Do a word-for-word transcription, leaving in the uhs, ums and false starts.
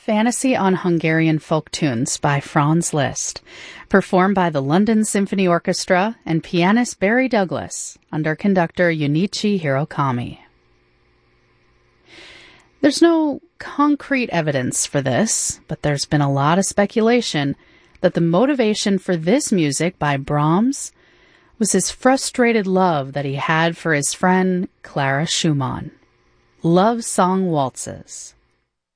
Fantasy on Hungarian Folk Tunes by Franz Liszt, performed by the London Symphony Orchestra and pianist Barry Douglas under conductor Junichi Hirokami. There's no concrete evidence for this, but there's been a lot of speculation that the motivation for this music by Brahms was his frustrated love that he had for his friend Clara Schumann. Love Song Waltzes.